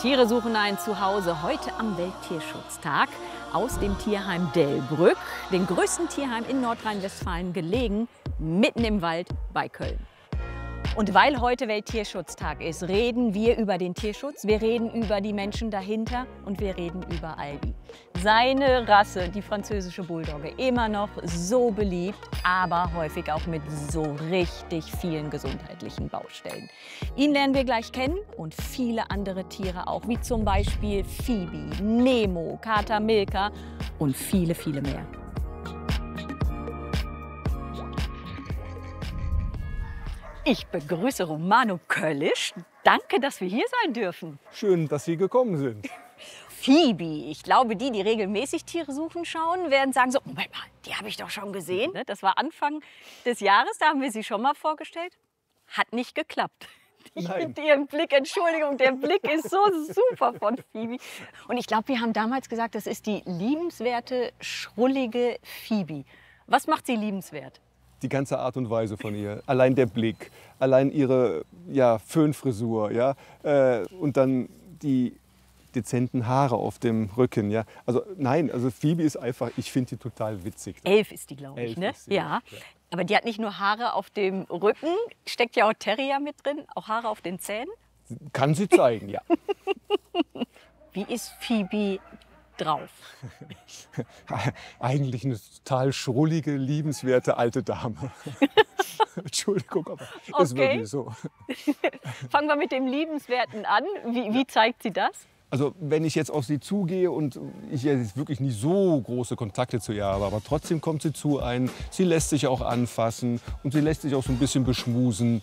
Tiere suchen ein Zuhause heute am Welttierschutztag aus dem Tierheim Delbrück, dem größten Tierheim in Nordrhein-Westfalen, gelegen mitten im Wald bei Köln. Und weil heute Welttierschutztag ist, reden wir über den Tierschutz, wir reden über die Menschen dahinter und wir reden über Albi. Seine Rasse, die französische Bulldogge, immer noch so beliebt, aber häufig auch mit so richtig vielen gesundheitlichen Baustellen. Ihn lernen wir gleich kennen und viele andere Tiere auch, wie zum Beispiel Phoebe, Nemo, Kater Milka und viele, viele mehr. Ich begrüße Romano Köllisch. Danke, dass wir hier sein dürfen. Schön, dass Sie gekommen sind. Phoebe, ich glaube, die regelmäßig Tiere suchen schauen, werden sagen so, Moment mal, die habe ich doch schon gesehen. Das war Anfang des Jahres, da haben wir sie schon mal vorgestellt. Hat nicht geklappt. Ihren Blick, Entschuldigung, der Blick ist so super von Phoebe. Und ich glaube, wir haben damals gesagt, das ist die liebenswerte, schrullige Phoebe. Was macht sie liebenswert? Die ganze Art und Weise von ihr, allein der Blick, allein ihre Föhnfrisur, und dann die dezenten Haare auf dem Rücken. Ja. Also nein, also Phoebe ist einfach, ich finde die total witzig. 11 ist die, glaube ich, ne? Ja. Aber die hat nicht nur Haare auf dem Rücken, steckt ja auch Terrier mit drin, auch Haare auf den Zähnen. Kann sie zeigen, ja. Wie ist Phoebe drauf? Eigentlich eine total schrullige, liebenswerte alte Dame. Entschuldigung, aber das ist wirklich so. Fangen wir mit dem Liebenswerten an. Wie zeigt sie das? Also wenn ich jetzt auf sie zugehe und ich jetzt wirklich nicht so große Kontakte zu ihr habe, aber trotzdem kommt sie zu einem, sie lässt sich auch anfassen und sie lässt sich auch so ein bisschen beschmusen,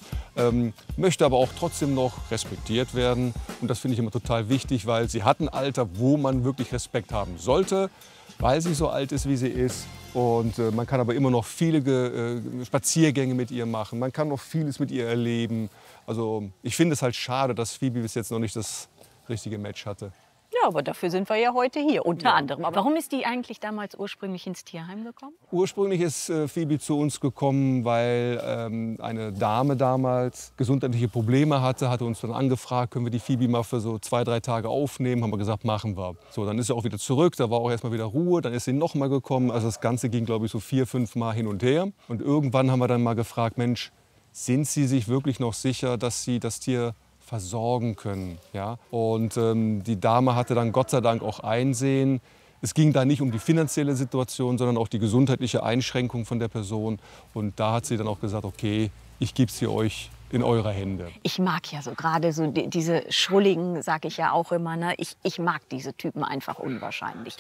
möchte aber auch trotzdem noch respektiert werden. Und das finde ich immer total wichtig, weil sie hat ein Alter, wo man wirklich Respekt haben sollte, weil sie so alt ist, wie sie ist. Und man kann aber immer noch viele Spaziergänge mit ihr machen, man kann noch vieles mit ihr erleben. Also ich finde es halt schade, dass Phoebe bis jetzt noch nicht das richtige Match hatte. Ja, aber dafür sind wir ja heute hier, unter anderem. Aber warum ist die eigentlich damals ursprünglich ins Tierheim gekommen? Ursprünglich ist Phoebe zu uns gekommen, weil eine Dame damals gesundheitliche Probleme hatte uns dann angefragt, können wir die Phoebe mal für so 2, 3 Tage aufnehmen. Haben wir gesagt, machen wir. So, dann ist sie auch wieder zurück, da war auch erstmal wieder Ruhe, dann ist sie noch mal gekommen. Also das Ganze ging, glaube ich, so 4, 5 Mal hin und her. Und irgendwann haben wir dann mal gefragt, Mensch, sind Sie sich wirklich noch sicher, dass Sie das Tier versorgen können. Ja? Und die Dame hatte dann Gott sei Dank auch Einsehen. Es ging da nicht um die finanzielle Situation, sondern auch die gesundheitliche Einschränkung von der Person. Und da hat sie dann auch gesagt, okay, ich gebe sie euch in eure Hände. Ich mag ja so gerade so diese Schrulligen, sage ich ja auch immer. Ne? Ich mag diese Typen einfach unwahrscheinlich.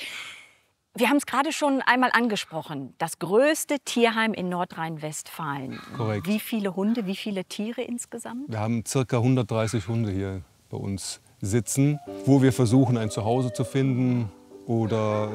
Wir haben es gerade schon einmal angesprochen, das größte Tierheim in Nordrhein-Westfalen. Korrekt. Wie viele Hunde, wie viele Tiere insgesamt? Wir haben ca. 130 Hunde hier bei uns sitzen, wo wir versuchen, ein Zuhause zu finden oder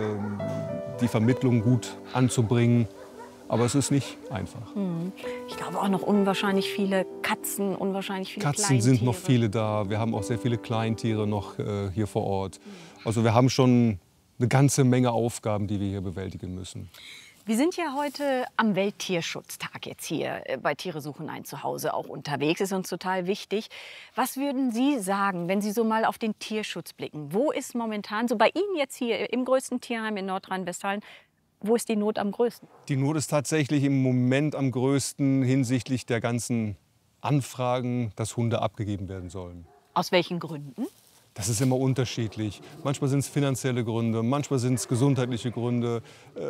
die Vermittlung gut anzubringen. Aber es ist nicht einfach. Ich glaube auch noch unwahrscheinlich viele Katzen, unwahrscheinlich viele Katzen Kleintiere. sind noch viele da. Wir haben auch sehr viele Kleintiere noch hier vor Ort. Also wir haben schon eine ganze Menge Aufgaben, die wir hier bewältigen müssen. Wir sind ja heute am Welttierschutztag jetzt hier bei Tiere suchen ein Zuhause auch unterwegs. Ist uns total wichtig. Was würden Sie sagen, wenn Sie so mal auf den Tierschutz blicken? Wo ist momentan, so bei Ihnen jetzt hier im größten Tierheim in Nordrhein-Westfalen, wo ist die Not am größten? Die Not ist tatsächlich im Moment am größten hinsichtlich der ganzen Anfragen, dass Hunde abgegeben werden sollen. Aus welchen Gründen? Das ist immer unterschiedlich. Manchmal sind es finanzielle Gründe, manchmal sind es gesundheitliche Gründe.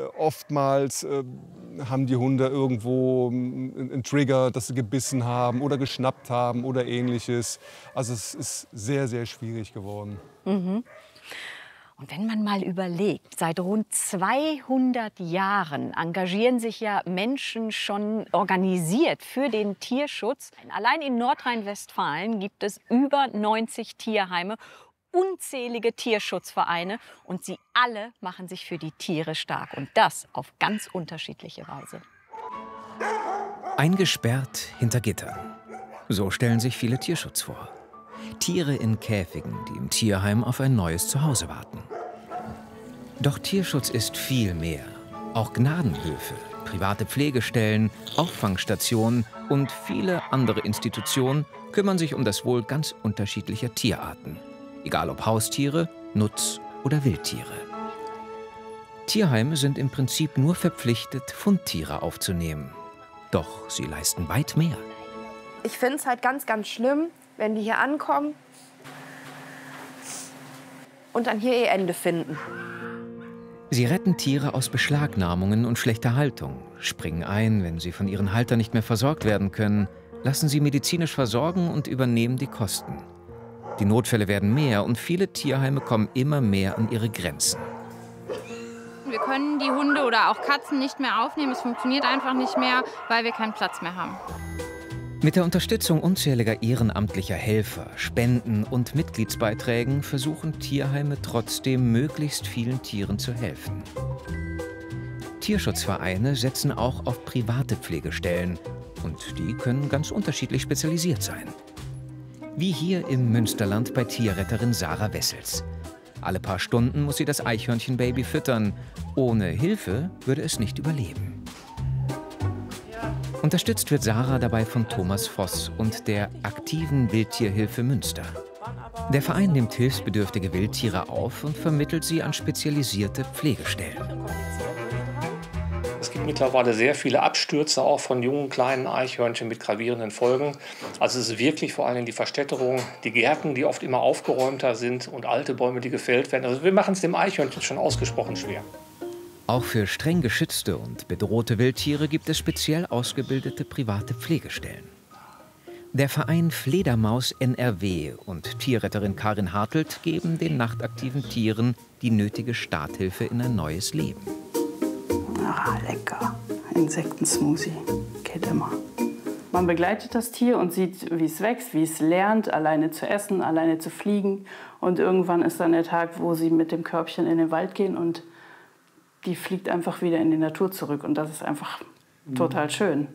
Oftmals haben die Hunde irgendwo einen Trigger, dass sie gebissen haben oder geschnappt haben oder Ähnliches. Also es ist sehr, sehr schwierig geworden. Und wenn man mal überlegt, seit rund 200 Jahren engagieren sich ja Menschen schon organisiert für den Tierschutz. Allein in Nordrhein-Westfalen gibt es über 90 Tierheime, unzählige Tierschutzvereine und sie alle machen sich für die Tiere stark und das auf ganz unterschiedliche Weise. Eingesperrt hinter Gittern. So stellen sich viele Tierschutz vor. Tiere in Käfigen, die im Tierheim auf ein neues Zuhause warten. Doch Tierschutz ist viel mehr. Auch Gnadenhöfe, private Pflegestellen, Auffangstationen und viele andere Institutionen kümmern sich um das Wohl ganz unterschiedlicher Tierarten. Egal ob Haustiere, Nutz- oder Wildtiere. Tierheime sind im Prinzip nur verpflichtet, Fundtiere aufzunehmen. Doch sie leisten weit mehr. Ich finde es halt ganz, ganz schlimm, wenn die hier ankommen und dann hier ihr Ende finden. Sie retten Tiere aus Beschlagnahmungen und schlechter Haltung, springen ein, wenn sie von ihren Haltern nicht mehr versorgt werden können, lassen sie medizinisch versorgen und übernehmen die Kosten. Die Notfälle werden mehr und viele Tierheime kommen immer mehr an ihre Grenzen. Wir können die Hunde oder auch Katzen nicht mehr aufnehmen. Es funktioniert einfach nicht mehr, weil wir keinen Platz mehr haben. Mit der Unterstützung unzähliger ehrenamtlicher Helfer, Spenden und Mitgliedsbeiträgen versuchen Tierheime trotzdem, möglichst vielen Tieren zu helfen. Tierschutzvereine setzen auch auf private Pflegestellen und die können ganz unterschiedlich spezialisiert sein. Wie hier im Münsterland bei Tierretterin Sarah Wessels. Alle paar Stunden muss sie das Eichhörnchenbaby füttern. Ohne Hilfe würde es nicht überleben. Unterstützt wird Sarah dabei von Thomas Voss und der aktiven Wildtierhilfe Münster. Der Verein nimmt hilfsbedürftige Wildtiere auf und vermittelt sie an spezialisierte Pflegestellen. Es gibt mittlerweile sehr viele Abstürze auch von jungen, kleinen Eichhörnchen mit gravierenden Folgen. Also es ist wirklich vor allem die Verstädterung, die Gärten, die oft immer aufgeräumter sind und alte Bäume, die gefällt werden. Also wir machen es dem Eichhörnchen schon ausgesprochen schwer. Auch für streng geschützte und bedrohte Wildtiere gibt es speziell ausgebildete private Pflegestellen. Der Verein Fledermaus NRW und Tierretterin Karin Hartelt geben den nachtaktiven Tieren die nötige Starthilfe in ein neues Leben. Ah, lecker. Insektensmoothie. Geht immer. Man begleitet das Tier und sieht, wie es wächst, wie es lernt, alleine zu essen, alleine zu fliegen. Und irgendwann ist dann der Tag, wo sie mit dem Körbchen in den Wald gehen und die fliegt einfach wieder in die Natur zurück. Und das ist einfach total schön.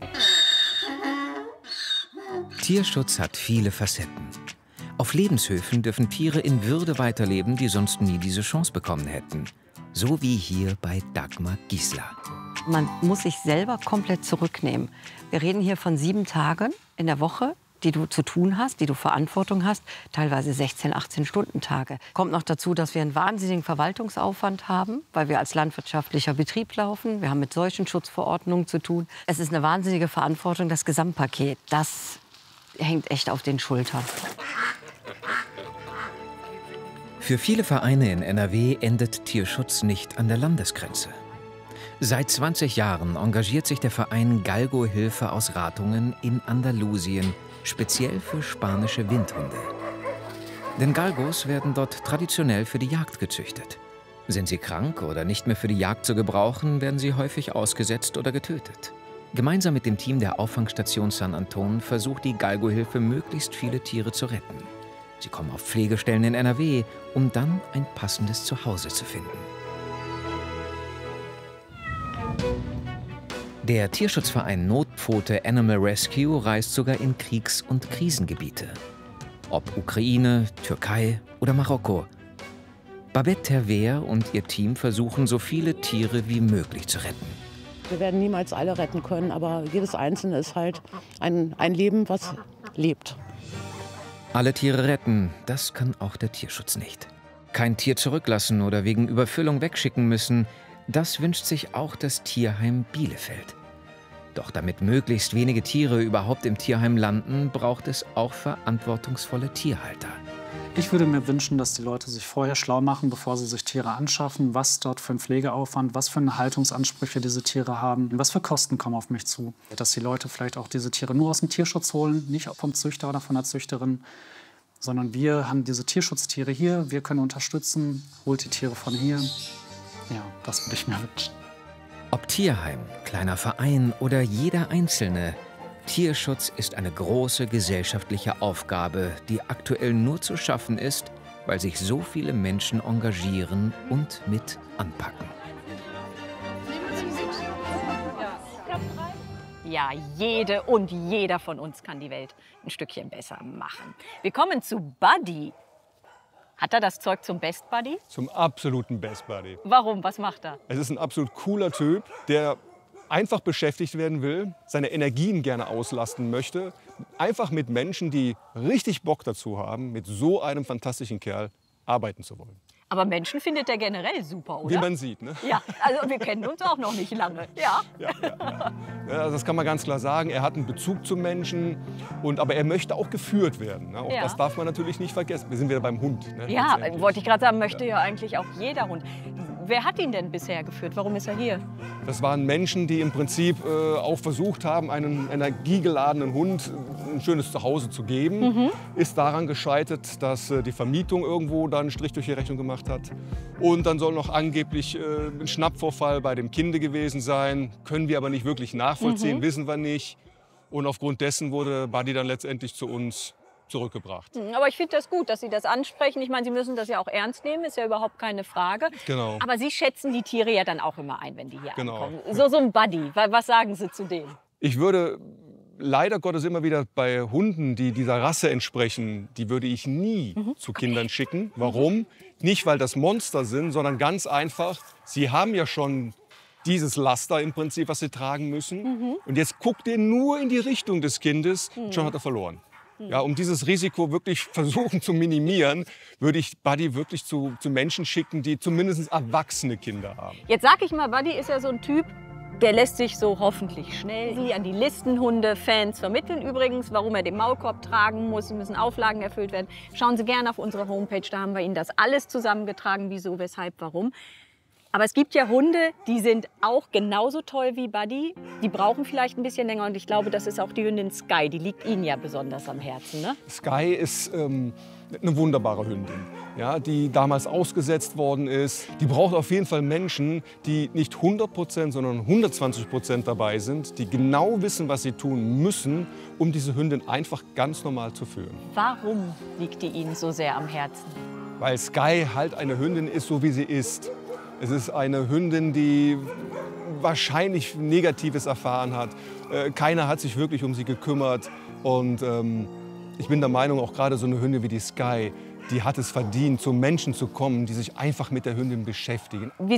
Tierschutz hat viele Facetten. Auf Lebenshöfen dürfen Tiere in Würde weiterleben, die sonst nie diese Chance bekommen hätten. So wie hier bei Dagmar Giesler. Man muss sich selber komplett zurücknehmen. Wir reden hier von 7 Tagen in der Woche, die du zu tun hast, die du Verantwortung hast, teilweise 16-, 18-Stunden-Tage. Kommt noch dazu, dass wir einen wahnsinnigen Verwaltungsaufwand haben, weil wir als landwirtschaftlicher Betrieb laufen. Wir haben mit Seuchenschutzverordnungen zu tun. Es ist eine wahnsinnige Verantwortung, das Gesamtpaket. Das hängt echt auf den Schultern. Für viele Vereine in NRW endet Tierschutz nicht an der Landesgrenze. Seit 20 Jahren engagiert sich der Verein Galgo-Hilfe aus Ratungen in Andalusien, speziell für spanische Windhunde. Denn Galgos werden dort traditionell für die Jagd gezüchtet. Sind sie krank oder nicht mehr für die Jagd zu gebrauchen, werden sie häufig ausgesetzt oder getötet. Gemeinsam mit dem Team der Auffangstation San Anton versucht die Galgo-Hilfe, möglichst viele Tiere zu retten. Sie kommen auf Pflegestellen in NRW, um dann ein passendes Zuhause zu finden. Der Tierschutzverein Notpfote Animal Rescue reist sogar in Kriegs- und Krisengebiete. Ob Ukraine, Türkei oder Marokko. Babette Terver und ihr Team versuchen, so viele Tiere wie möglich zu retten. Wir werden niemals alle retten können, aber jedes Einzelne ist halt ein Leben, was lebt. Alle Tiere retten, das kann auch der Tierschutz nicht. Kein Tier zurücklassen oder wegen Überfüllung wegschicken müssen, das wünscht sich auch das Tierheim Bielefeld. Doch damit möglichst wenige Tiere überhaupt im Tierheim landen, braucht es auch verantwortungsvolle Tierhalter. Ich würde mir wünschen, dass die Leute sich vorher schlau machen, bevor sie sich Tiere anschaffen, was dort für ein Pflegeaufwand, was für eine Haltungsansprüche diese Tiere haben, was für Kosten kommen auf mich zu. Dass die Leute vielleicht auch diese Tiere nur aus dem Tierschutz holen, nicht vom Züchter oder von der Züchterin, sondern wir haben diese Tierschutztiere hier, wir können unterstützen, holt die Tiere von hier. Ja, das würde ich mir wünschen. Ob Tierheim, kleiner Verein oder jeder Einzelne, Tierschutz ist eine große gesellschaftliche Aufgabe, die aktuell nur zu schaffen ist, weil sich so viele Menschen engagieren und mit anpacken. Ja, jede und jeder von uns kann die Welt ein Stückchen besser machen. Wir kommen zu Buddy. Hat er das Zeug zum Best Buddy? Zum absoluten Best Buddy. Warum? Was macht er? Es ist ein absolut cooler Typ, der einfach beschäftigt werden will, seine Energien gerne auslasten möchte, einfach mit Menschen, die richtig Bock dazu haben, mit so einem fantastischen Kerl arbeiten zu wollen. Aber Menschen findet er generell super, oder? Wie man sieht, ne? Ja, also wir kennen uns auch noch nicht lange. Ja. Ja, das kann man ganz klar sagen. Er hat einen Bezug zu Menschen, aber er möchte auch geführt werden. Ne? Auch Ja. das darf man natürlich nicht vergessen. Wir sind wieder beim Hund. Ne? Ja, wollte ich gerade sagen, möchte ja eigentlich auch jeder Hund. Wer hat ihn denn bisher geführt? Warum ist er hier? Das waren Menschen, die im Prinzip auch versucht haben, einem energiegeladenen Hund ein schönes Zuhause zu geben. Ist daran gescheitert, dass die Vermietung irgendwo da einen Strich durch die Rechnung gemacht hat. Und dann soll noch angeblich ein Schnappvorfall bei dem Kinde gewesen sein. Können wir aber nicht wirklich nachvollziehen, wissen wir nicht. Und aufgrund dessen wurde Buddy dann letztendlich zu uns zurückgebracht. Aber ich finde das gut, dass Sie das ansprechen. Ich meine, Sie müssen das ja auch ernst nehmen, ist ja überhaupt keine Frage. Genau. Aber Sie schätzen die Tiere ja dann auch immer ein, wenn die hier Genau. ankommen. So ein Buddy, was sagen Sie zu dem? Ich würde leider Gottes immer wieder bei Hunden, die dieser Rasse entsprechen, die würde ich nie zu Kindern schicken. Warum? Nicht, weil das Monster sind, sondern ganz einfach, sie haben ja schon dieses Laster im Prinzip, was sie tragen müssen. Und jetzt guckt ihr nur in die Richtung des Kindes, schon hat er verloren. Ja, um dieses Risiko wirklich versuchen zu minimieren, würde ich Buddy wirklich zu Menschen schicken, die zumindest erwachsene Kinder haben. Jetzt sag ich mal, Buddy ist ja so ein Typ, der lässt sich so hoffentlich schnell wie an die Listenhunde-Fans vermitteln. Übrigens, warum er den Maulkorb tragen muss, müssen Auflagen erfüllt werden. Schauen Sie gerne auf unsere Homepage, da haben wir Ihnen das alles zusammengetragen, wieso, weshalb, warum. Aber es gibt ja Hunde, die sind auch genauso toll wie Buddy. Die brauchen vielleicht ein bisschen länger und ich glaube, das ist auch die Hündin Sky. Die liegt Ihnen ja besonders am Herzen, ne? Sky ist eine wunderbare Hündin, ja, die damals ausgesetzt worden ist. Die braucht auf jeden Fall Menschen, die nicht 100%, sondern 120% dabei sind, die genau wissen, was sie tun müssen, um diese Hündin einfach ganz normal zu führen. Warum liegt die Ihnen so sehr am Herzen? Weil Sky halt eine Hündin ist, so wie sie ist. Es ist eine Hündin, die wahrscheinlich Negatives erfahren hat. Keiner hat sich wirklich um sie gekümmert. Und ich bin der Meinung, auch gerade so eine Hündin wie die Sky, die hat es verdient, zu Menschen zu kommen, die sich einfach mit der Hündin beschäftigen. Wir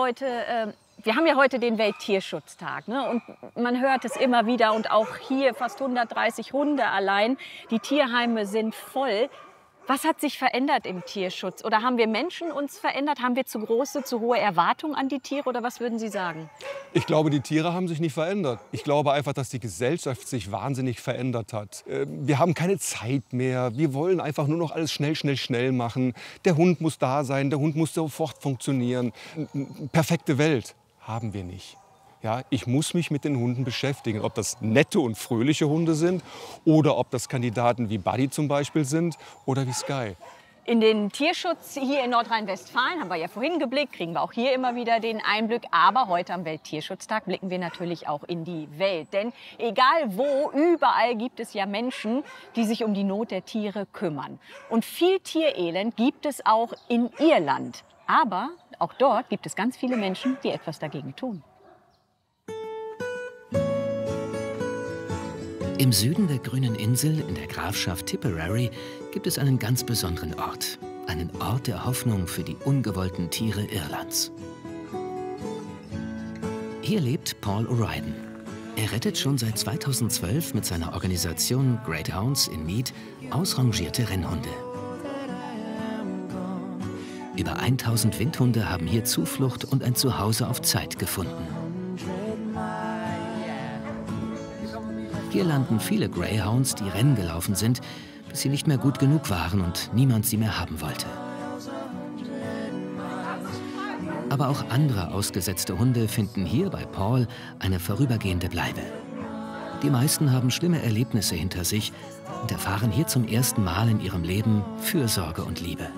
haben ja heute den Welttierschutztag, ne? Und man hört es immer wieder und auch hier fast 130 Hunde allein. Die Tierheime sind voll. Was hat sich verändert im Tierschutz? Oder haben wir Menschen uns verändert? Haben wir zu große, zu hohe Erwartungen an die Tiere? Oder was würden Sie sagen? Ich glaube, die Tiere haben sich nicht verändert. Ich glaube einfach, dass die Gesellschaft sich wahnsinnig verändert hat. Wir haben keine Zeit mehr. Wir wollen einfach nur noch alles schnell, schnell, schnell machen. Der Hund muss da sein, der Hund muss sofort funktionieren. Perfekte Welt haben wir nicht. Ja, ich muss mich mit den Hunden beschäftigen, ob das nette und fröhliche Hunde sind oder ob das Kandidaten wie Buddy zum Beispiel sind oder wie Sky. In den Tierschutz hier in Nordrhein-Westfalen haben wir ja vorhin geblickt, kriegen wir auch hier immer wieder den Einblick. Aber heute am Welttierschutztag blicken wir natürlich auch in die Welt. Denn egal wo, überall gibt es ja Menschen, die sich um die Not der Tiere kümmern. Und viel Tierelend gibt es auch in Irland. Aber auch dort gibt es ganz viele Menschen, die etwas dagegen tun. Im Süden der grünen Insel in der Grafschaft Tipperary gibt es einen ganz besonderen Ort. Einen Ort der Hoffnung für die ungewollten Tiere Irlands. Hier lebt Paul O'Riordan. Er rettet schon seit 2012 mit seiner Organisation Great Hounds in Meath ausrangierte Rennhunde. Über 1000 Windhunde haben hier Zuflucht und ein Zuhause auf Zeit gefunden. Hier landen viele Greyhounds, die Rennen gelaufen sind, bis sie nicht mehr gut genug waren und niemand sie mehr haben wollte. Aber auch andere ausgesetzte Hunde finden hier bei Paul eine vorübergehende Bleibe. Die meisten haben schlimme Erlebnisse hinter sich und erfahren hier zum ersten Mal in ihrem Leben Fürsorge und Liebe.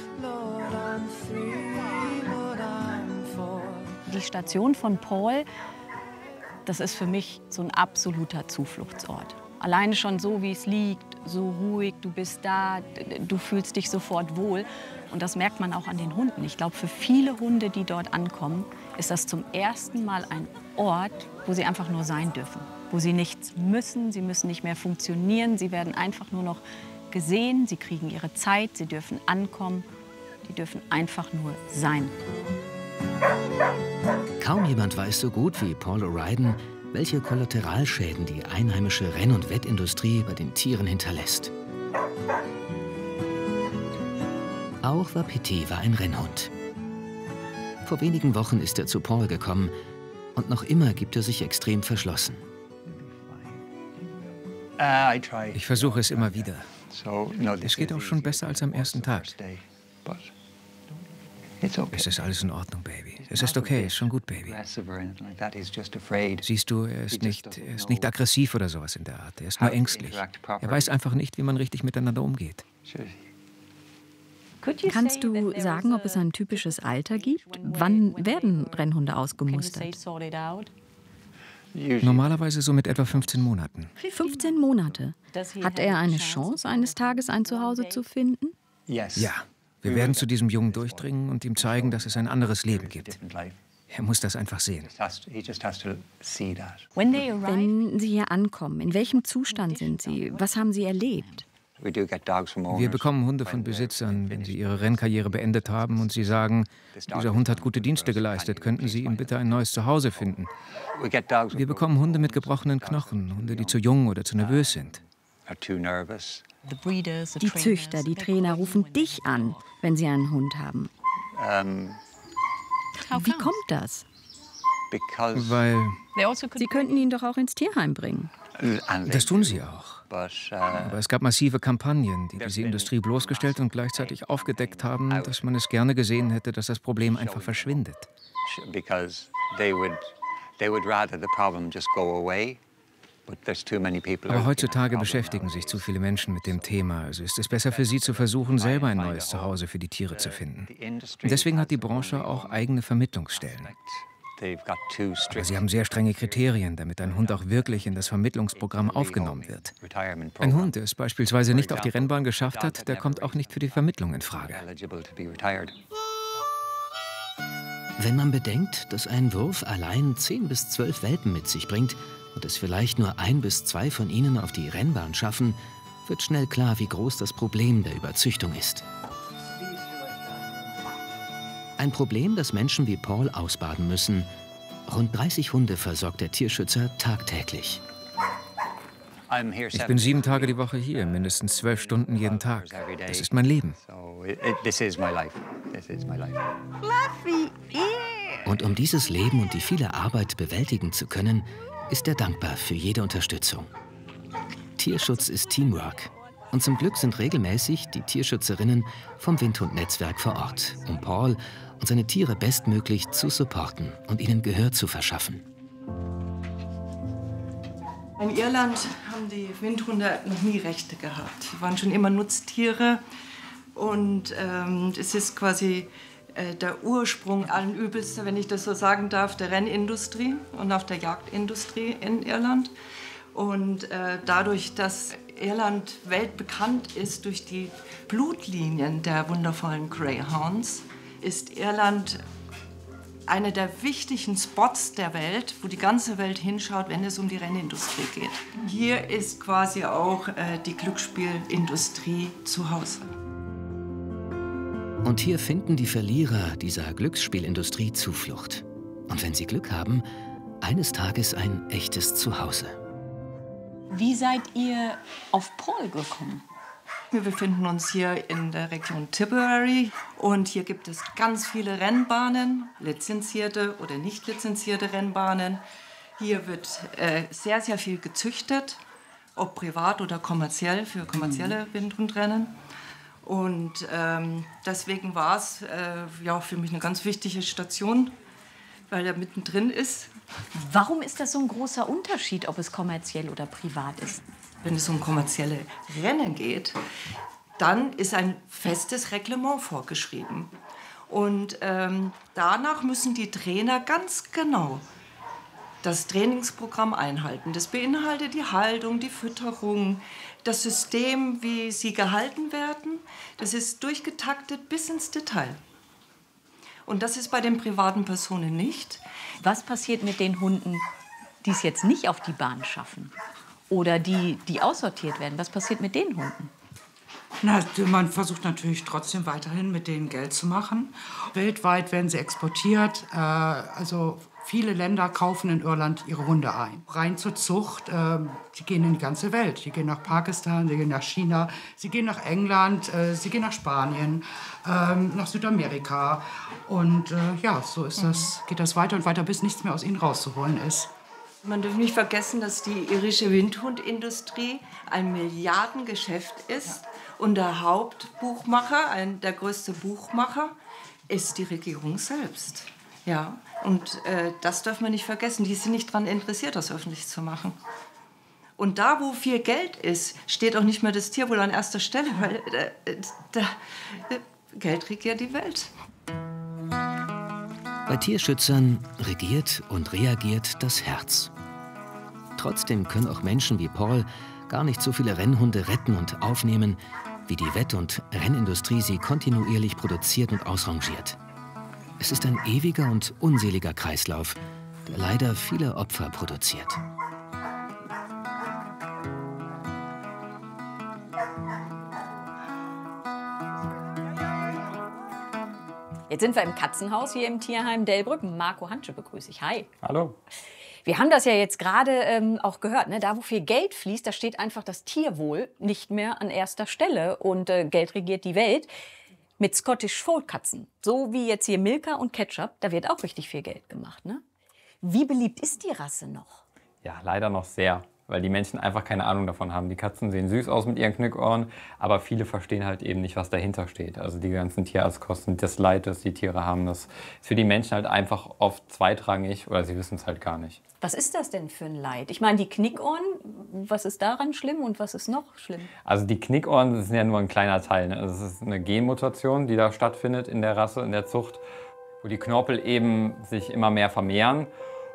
Die Station von Paul, das ist für mich so ein absoluter Zufluchtsort. Alleine schon so, wie es liegt, so ruhig, du bist da, du fühlst dich sofort wohl. Und das merkt man auch an den Hunden. Ich glaube, für viele Hunde, die dort ankommen, ist das zum ersten Mal ein Ort, wo sie einfach nur sein dürfen. Wo sie nichts müssen, sie müssen nicht mehr funktionieren, sie werden einfach nur noch gesehen, sie kriegen ihre Zeit, sie dürfen ankommen, die dürfen einfach nur sein. Kaum jemand weiß so gut wie Paul O'Riordan, welche Kollateralschäden die einheimische Renn- und Wettindustrie bei den Tieren hinterlässt. Auch Wapiti war ein Rennhund. Vor wenigen Wochen ist er zu Paul gekommen und noch immer gibt er sich extrem verschlossen. Ich versuche es immer wieder. Es geht auch schon besser als am ersten Tag. Es ist alles in Ordnung, Baby. Es ist okay, ist schon gut, Baby. Siehst du, er ist nicht aggressiv oder sowas in der Art. Er ist nur ängstlich. Er weiß einfach nicht, wie man richtig miteinander umgeht. Kannst du sagen, ob es ein typisches Alter gibt? Wann werden Rennhunde ausgemustert? Normalerweise so mit etwa 15 Monaten. 15 Monate. Hat er eine Chance, eines Tages ein Zuhause zu finden? Ja. Wir werden zu diesem Jungen durchdringen und ihm zeigen, dass es ein anderes Leben gibt. Er muss das einfach sehen. Wenn Sie hier ankommen, in welchem Zustand sind Sie? Was haben Sie erlebt? Wir bekommen Hunde von Besitzern, wenn sie ihre Rennkarriere beendet haben und sie sagen, dieser Hund hat gute Dienste geleistet, könnten Sie ihm bitte ein neues Zuhause finden. Wir bekommen Hunde mit gebrochenen Knochen, Hunde, die zu jung oder zu nervös sind. Die Züchter, die Trainer rufen dich an, wenn sie einen Hund haben. Wie kommt das? Weil Sie könnten ihn doch auch ins Tierheim bringen. das tun sie auch. Aber es gab massive Kampagnen, die diese Industrie bloßgestellt und gleichzeitig aufgedeckt haben, dass man es gerne gesehen hätte, dass das Problem einfach verschwindet. Aber heutzutage beschäftigen sich zu viele Menschen mit dem Thema. Also ist es besser für sie zu versuchen, selber ein neues Zuhause für die Tiere zu finden. Und deswegen hat die Branche auch eigene Vermittlungsstellen. Aber sie haben sehr strenge Kriterien, damit ein Hund auch wirklich in das Vermittlungsprogramm aufgenommen wird. Ein Hund, der es beispielsweise nicht auf die Rennbahn geschafft hat, der kommt auch nicht für die Vermittlung in Frage. Wenn man bedenkt, dass ein Wurf allein 10 bis 12 Welpen mit sich bringt und es vielleicht nur 1 bis 2 von ihnen auf die Rennbahn schaffen, wird schnell klar, wie groß das Problem der Überzüchtung ist. Ein Problem, das Menschen wie Paul ausbaden müssen. Rund 30 Hunde versorgt der Tierschützer tagtäglich. Ich bin 7 Tage die Woche hier, mindestens 12 Stunden jeden Tag. Das ist mein Leben. Und um dieses Leben und die viele Arbeit bewältigen zu können, ist er dankbar für jede Unterstützung. Tierschutz ist Teamwork. Und zum Glück sind regelmäßig die Tierschützerinnen vom Windhund-Netzwerk vor Ort, um Paul und seine Tiere bestmöglich zu supporten und ihnen Gehör zu verschaffen. In Irland haben die Windhunde noch nie Rechte gehabt. Sie waren schon immer Nutztiere und es ist quasi der Ursprung allen Übels, wenn ich das so sagen darf, der Rennindustrie und auch der Jagdindustrie in Irland. Und dadurch, dass Irland weltbekannt ist durch die Blutlinien der wundervollen Greyhounds, ist Irland einer der wichtigen Spots der Welt, wo die ganze Welt hinschaut, wenn es um die Rennindustrie geht. Hier ist quasi auch die Glücksspielindustrie zu Hause. Und hier finden die Verlierer dieser Glücksspielindustrie Zuflucht. Und wenn sie Glück haben, eines Tages ein echtes Zuhause. Wie seid ihr auf Paul gekommen? Wir befinden uns hier in der Region Tipperary und hier gibt es ganz viele Rennbahnen, lizenzierte oder nicht lizenzierte Rennbahnen. Hier wird sehr, sehr viel gezüchtet, ob privat oder kommerziell, für kommerzielle Windhundrennen. Und deswegen war es ja, für mich eine ganz wichtige Station, weil er mittendrin ist. Warum ist das so ein großer Unterschied, ob es kommerziell oder privat ist? Wenn es um kommerzielle Rennen geht, dann ist ein festes Reglement vorgeschrieben. Und danach müssen die Trainer ganz genau das Trainingsprogramm einhalten. Das beinhaltet die Haltung, die Fütterung, das System, wie sie gehalten werden. Das ist durchgetaktet bis ins Detail. Und das ist bei den privaten Personen nicht. Was passiert mit den Hunden, die es jetzt nicht auf die Bahn schaffen? Oder die aussortiert werden? Was passiert mit den Hunden? Na, man versucht natürlich trotzdem weiterhin mit denen Geld zu machen. Weltweit werden sie exportiert. Also viele Länder kaufen in Irland ihre Hunde ein. Rein zur Zucht, die gehen in die ganze Welt. Die gehen nach Pakistan, sie gehen nach China, sie gehen nach England, sie gehen nach Spanien, nach Südamerika. Und ja, so ist das, geht das weiter und weiter, bis nichts mehr aus ihnen rauszuholen ist. Man darf nicht vergessen, dass die irische Windhundindustrie ein Milliardengeschäft ist. Und der Hauptbuchmacher, der größte Buchmacher, ist die Regierung selbst. Ja, und das darf man nicht vergessen. Die sind nicht daran interessiert, das öffentlich zu machen. Und da, wo viel Geld ist, steht auch nicht mehr das Tier wohl an erster Stelle, weil Geld regiert die Welt. Bei Tierschützern regiert und reagiert das Herz. Trotzdem können auch Menschen wie Paul gar nicht so viele Rennhunde retten und aufnehmen, wie die Wett- und Rennindustrie sie kontinuierlich produziert und ausrangiert. Es ist ein ewiger und unseliger Kreislauf, der leider viele Opfer produziert. Jetzt sind wir im Katzenhaus hier im Tierheim Delbrück. Marco Hantsche begrüße ich. Hi. Hallo. Wir haben das ja jetzt gerade auch gehört. Ne? Da, wo viel Geld fließt, da steht einfach das Tierwohl nicht mehr an erster Stelle. Und Geld regiert die Welt. Mit Scottish Fold Katzen, so wie jetzt hier Milka und Ketchup, da wird auch richtig viel Geld gemacht. Ne? Wie beliebt ist die Rasse noch? Ja, leider noch sehr, weil die Menschen einfach keine Ahnung davon haben. Die Katzen sehen süß aus mit ihren Knickohren, aber viele verstehen halt eben nicht, was dahinter steht. Also die ganzen Tierarztkosten, das Leid, das die Tiere haben, das ist für die Menschen halt einfach oft zweitrangig oder sie wissen es halt gar nicht. Was ist das denn für ein Leid? Ich meine, die Knickohren, was ist daran schlimm und was ist noch schlimm? Also die Knickohren, das ist ja nur ein kleiner Teil. Ne? Das ist eine Genmutation, die da stattfindet in der Rasse, in der Zucht, wo die Knorpel eben sich immer mehr vermehren.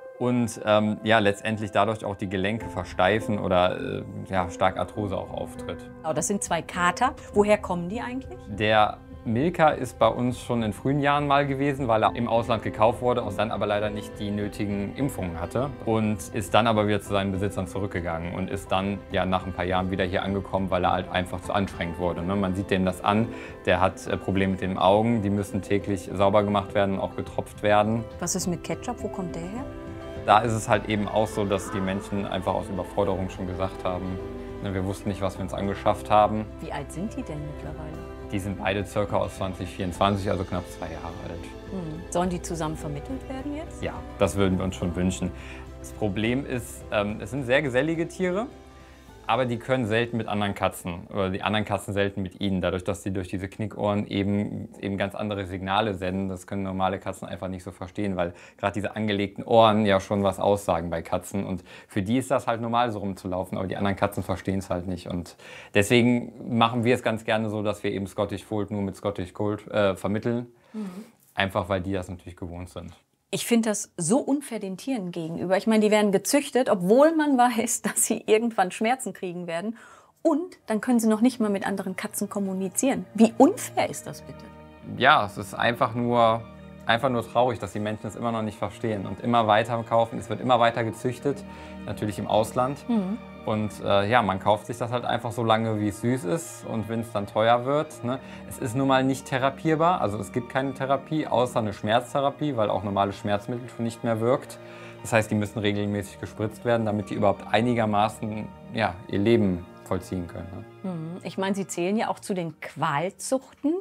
Und ja, letztendlich dadurch auch die Gelenke versteifen oder ja, stark Arthrose auch auftritt. Oh, das sind 2 Kater. Woher kommen die eigentlich? Der Milka ist bei uns schon in frühen Jahren mal gewesen, weil er im Ausland gekauft wurde und dann aber leider nicht die nötigen Impfungen hatte. Und ist dann aber wieder zu seinen Besitzern zurückgegangen und ist dann ja nach ein paar Jahren wieder hier angekommen, weil er halt einfach zu anstrengend wurde. Ne? Man sieht dem das an, der hat Probleme mit den Augen, die müssen täglich sauber gemacht werden, auch getropft werden. Was ist mit Ketchup? Wo kommt der her? Da ist es halt eben auch so, dass die Menschen einfach aus Überforderung schon gesagt haben, ne, wir wussten nicht, was wir uns angeschafft haben. Wie alt sind die denn mittlerweile? Die sind beide circa aus 2024, also knapp 2 Jahre alt. Sollen die zusammen vermittelt werden jetzt? Ja, das würden wir uns schon wünschen. Das Problem ist, es sind sehr gesellige Tiere, aber die können selten mit anderen Katzen oder die anderen Katzen selten mit ihnen, dadurch, dass sie durch diese Knickohren eben ganz andere Signale senden. Das können normale Katzen einfach nicht so verstehen, weil gerade diese angelegten Ohren ja schon was aussagen bei Katzen. Und für die ist das halt normal, so rumzulaufen, aber die anderen Katzen verstehen es halt nicht. Und deswegen machen wir es ganz gerne so, dass wir eben Scottish Fold nur mit Scottish Fold vermitteln. Einfach weil die das natürlich gewohnt sind. Ich finde das so unfair den Tieren gegenüber. Ich meine, die werden gezüchtet, obwohl man weiß, dass sie irgendwann Schmerzen kriegen werden. Und dann können sie noch nicht mal mit anderen Katzen kommunizieren. Wie unfair ist das bitte? Ja, es ist einfach nur traurig, dass die Menschen es immer noch nicht verstehen und immer weiter kaufen. Es wird immer weiter gezüchtet, natürlich im Ausland. Und ja, man kauft sich das halt einfach so lange, wie es süß ist. Und wenn es dann teuer wird, ne, es ist nun mal nicht therapierbar. Also es gibt keine Therapie, außer eine Schmerztherapie, weil auch normale Schmerzmittel schon nicht mehr wirkt. Das heißt, die müssen regelmäßig gespritzt werden, damit die überhaupt einigermaßen ja, ihr Leben vollziehen können. Ne? Ich meine, Sie zählen ja auch zu den Qualzuchten.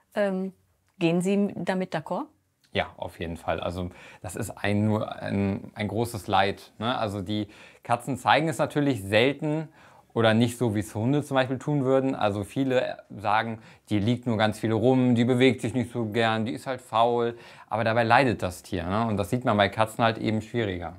Gehen Sie damit d'accord? Ja, auf jeden Fall. Also das ist nur ein großes Leid. Ne? Also die Katzen zeigen es natürlich selten oder nicht so, wie es Hunde zum Beispiel tun würden. Also viele sagen, die liegt nur ganz viel rum, die bewegt sich nicht so gern, die ist halt faul. Aber dabei leidet das Tier. Ne? Und das sieht man bei Katzen halt eben schwieriger.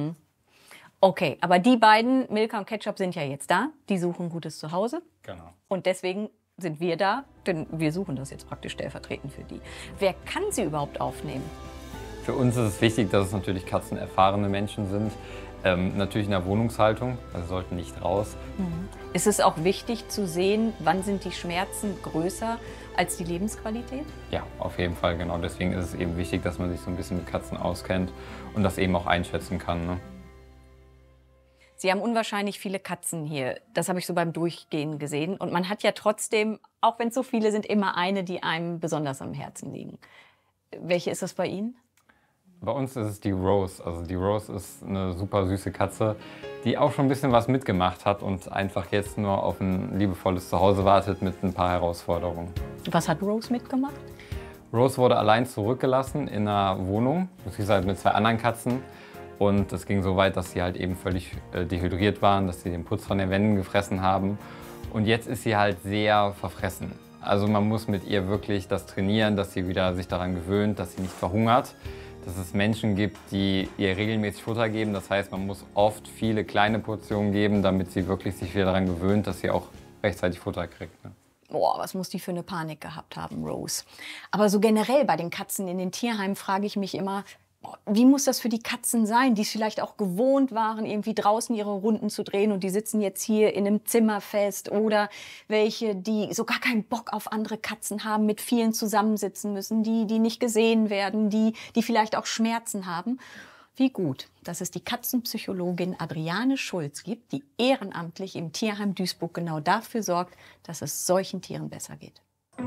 Okay, aber die beiden, Milka und Ketchup, sind ja jetzt da. Die suchen ein gutes Zuhause. Genau. Und deswegen sind wir da, denn wir suchen das jetzt praktisch stellvertretend für die. Wer kann sie überhaupt aufnehmen? Für uns ist es wichtig, dass es natürlich katzenerfahrene Menschen sind. Natürlich in der Wohnungshaltung, also sollten nicht raus. Ist es auch wichtig zu sehen, wann sind die Schmerzen größer als die Lebensqualität? Ja, auf jeden Fall, genau. Deswegen ist es eben wichtig, dass man sich so ein bisschen mit Katzen auskennt und das eben auch einschätzen kann. Ne? Sie haben unwahrscheinlich viele Katzen hier. Das habe ich so beim Durchgehen gesehen. Und man hat ja trotzdem, auch wenn es so viele sind, immer eine, die einem besonders am Herzen liegen. Welche ist das bei Ihnen? Bei uns ist es die Rose. Also die Rose ist eine super süße Katze, die auch schon ein bisschen was mitgemacht hat und einfach jetzt nur auf ein liebevolles Zuhause wartet mit ein paar Herausforderungen. Was hat Rose mitgemacht? Rose wurde allein zurückgelassen in einer Wohnung, beziehungsweise mit 2 anderen Katzen. Und es ging so weit, dass sie halt eben völlig dehydriert waren, dass sie den Putz von den Wänden gefressen haben. Und jetzt ist sie halt sehr verfressen. Also man muss mit ihr wirklich das trainieren, dass sie wieder sich daran gewöhnt, dass sie nicht verhungert. Dass es Menschen gibt, die ihr regelmäßig Futter geben. Das heißt, man muss oft viele kleine Portionen geben, damit sie wirklich sich wieder daran gewöhnt, dass sie auch rechtzeitig Futter kriegt. Ne? Boah, was muss die für eine Panik gehabt haben, Rose. Aber so generell bei den Katzen in den Tierheimen frage ich mich immer, wie muss das für die Katzen sein, die es vielleicht auch gewohnt waren, irgendwie draußen ihre Runden zu drehen und die sitzen jetzt hier in einem Zimmer fest, oder welche, die so gar keinen Bock auf andere Katzen haben, mit vielen zusammensitzen müssen, die nicht gesehen werden, die vielleicht auch Schmerzen haben. Wie gut, dass es die Katzenpsychologin Adriane Schulz gibt, die ehrenamtlich im Tierheim Duisburg genau dafür sorgt, dass es solchen Tieren besser geht.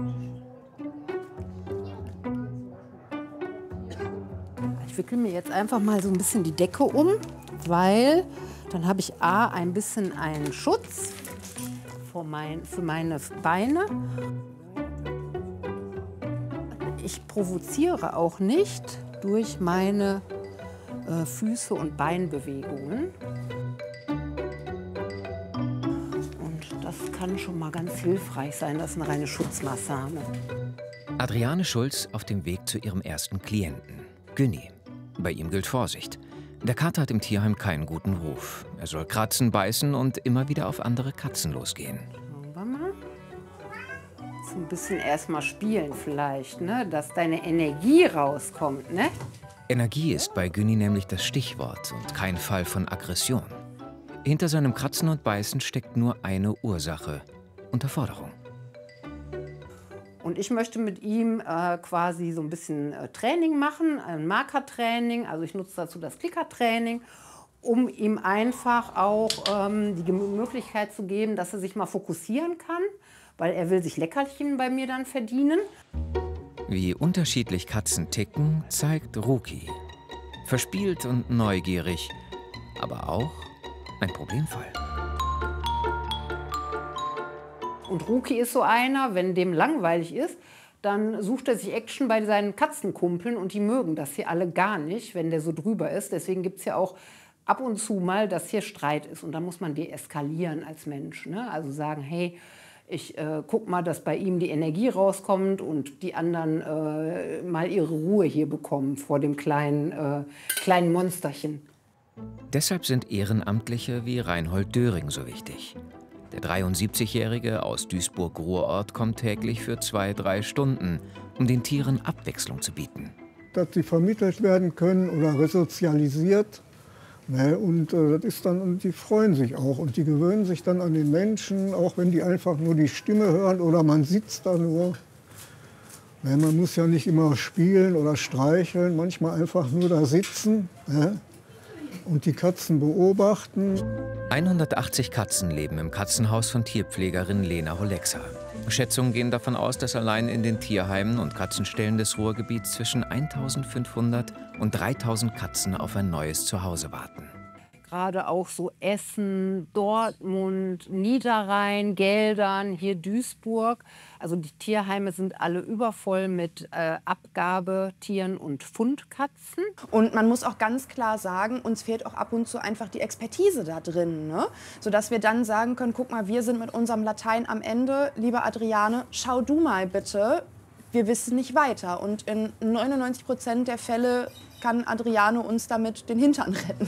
Ich wickle mir jetzt einfach mal so ein bisschen die Decke um, weil dann habe ich A, ein bisschen einen Schutz für meine Beine. Ich provoziere auch nicht durch meine Füße und Beinbewegungen. Und das kann schon mal ganz hilfreich sein, das ist eine reine Schutzmaßnahme. Adriane Schulz auf dem Weg zu ihrem ersten Klienten, Günni. Bei ihm gilt Vorsicht. Der Kater hat im Tierheim keinen guten Ruf. Er soll kratzen, beißen und immer wieder auf andere Katzen losgehen. Schauen wir mal. So ein bisschen erstmal spielen vielleicht, ne? Dass deine Energie rauskommt, ne? Energie ist bei Günni nämlich das Stichwort und kein Fall von Aggression. Hinter seinem Kratzen und Beißen steckt nur eine Ursache: Unterforderung. Und ich möchte mit ihm quasi so ein bisschen Training machen, ein Markertraining. Also ich nutze dazu das Klickertraining, um ihm einfach auch die Möglichkeit zu geben, dass er sich mal fokussieren kann, weil er will sich Leckerchen bei mir dann verdienen. Wie unterschiedlich Katzen ticken, zeigt Ruki. Verspielt und neugierig, aber auch ein Problemfall. Und Ruki ist so einer, wenn dem langweilig ist, dann sucht er sich Action bei seinen Katzenkumpeln und die mögen das hier alle gar nicht, wenn der so drüber ist. Deswegen gibt es ja auch ab und zu mal, dass hier Streit ist und da muss man deeskalieren als Mensch. Ne? Also sagen, hey, ich guck mal, dass bei ihm die Energie rauskommt und die anderen mal ihre Ruhe hier bekommen vor dem kleinen Monsterchen. Deshalb sind Ehrenamtliche wie Reinhold Döring so wichtig. Der 73-Jährige aus Duisburg-Ruhrort kommt täglich für 2-3 Stunden, um den Tieren Abwechslung zu bieten. Dass sie vermittelt werden können oder resozialisiert. Ne, und das ist dann, und die freuen sich auch und die gewöhnen sich dann an den Menschen, auch wenn die einfach nur die Stimme hören oder man sitzt da nur. Ne, man muss ja nicht immer spielen oder streicheln, manchmal einfach nur da sitzen. Ne? Und die Katzen beobachten. 180 Katzen leben im Katzenhaus von Tierpflegerin Lena Holexa. Schätzungen gehen davon aus, dass allein in den Tierheimen und Katzenstellen des Ruhrgebiets zwischen 1.500 und 3.000 Katzen auf ein neues Zuhause warten. Gerade auch so Essen, Dortmund, Niederrhein, Geldern, hier Duisburg. Also die Tierheime sind alle übervoll mit Abgabetieren und Fundkatzen. Und man muss auch ganz klar sagen, uns fehlt auch ab und zu einfach die Expertise da drin. Ne? Sodass wir dann sagen können, guck mal, wir sind mit unserem Latein am Ende. Liebe Adriane, schau du mal bitte, wir wissen nicht weiter. Und in 99% der Fälle kann Adriane uns damit den Hintern retten.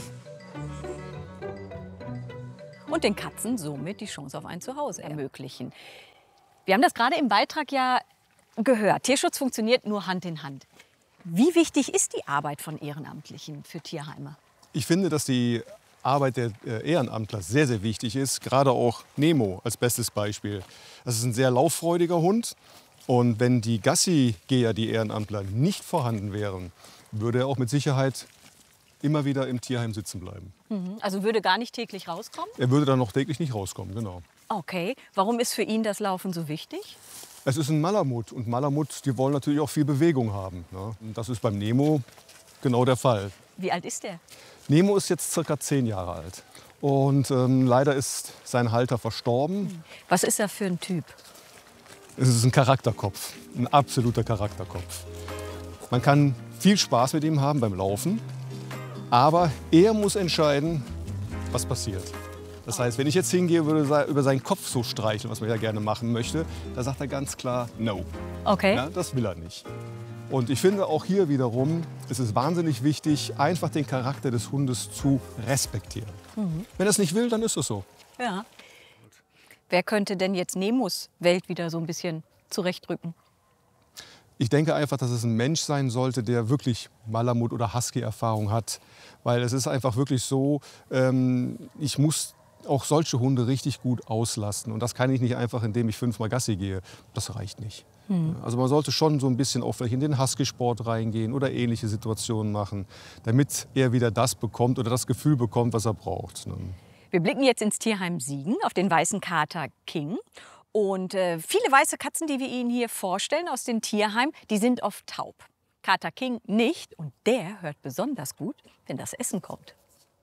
Und den Katzen somit die Chance auf ein Zuhause ermöglichen. Wir haben das gerade im Beitrag ja gehört. Tierschutz funktioniert nur Hand in Hand. Wie wichtig ist die Arbeit von Ehrenamtlichen für Tierheime? Ich finde, dass die Arbeit der Ehrenamtler sehr, sehr wichtig ist. Gerade auch Nemo als bestes Beispiel. Das ist ein sehr lauffreudiger Hund. Und wenn die Gassi-Geher, die Ehrenamtler, nicht vorhanden wären, würde er auch mit Sicherheit immer wieder im Tierheim sitzen bleiben. Also würde gar nicht täglich rauskommen? Er würde dann noch täglich nicht rauskommen, genau. Okay. Warum ist für ihn das Laufen so wichtig? Es ist ein Malamut und Malamuts, die wollen natürlich auch viel Bewegung haben. Ne? Und das ist beim Nemo genau der Fall. Wie alt ist der? Nemo ist jetzt ca. 10 Jahre alt. Und leider ist sein Halter verstorben. Was ist er für ein Typ? Es ist ein Charakterkopf, ein absoluter Charakterkopf. Man kann viel Spaß mit ihm haben beim Laufen, aber er muss entscheiden, was passiert. Das heißt, wenn ich jetzt hingehe, würde über seinen Kopf so streicheln, was man ja gerne machen möchte, da sagt er ganz klar No. Okay. Ja, das will er nicht. Und ich finde auch hier wiederum, es ist wahnsinnig wichtig, einfach den Charakter des Hundes zu respektieren. Wenn er es nicht will, dann ist es so. Ja. Wer könnte denn jetzt Nemos Welt wieder so ein bisschen zurechtrücken? Ich denke einfach, dass es ein Mensch sein sollte, der wirklich Malamut- oder Husky-Erfahrung hat. Weil es ist einfach wirklich so, ich muss auch solche Hunde richtig gut auslasten. Und das kann ich nicht einfach, indem ich 5-mal Gassi gehe. Das reicht nicht. Also man sollte schon so ein bisschen auch vielleicht in den Husky-Sport reingehen oder ähnliche Situationen machen, damit er wieder das bekommt oder das Gefühl bekommt, was er braucht. Wir blicken jetzt ins Tierheim Siegen auf den weißen Kater King. Und viele weiße Katzen, die wir Ihnen hier vorstellen aus dem Tierheim, die sind oft taub. Kater King nicht und der hört besonders gut, wenn das Essen kommt.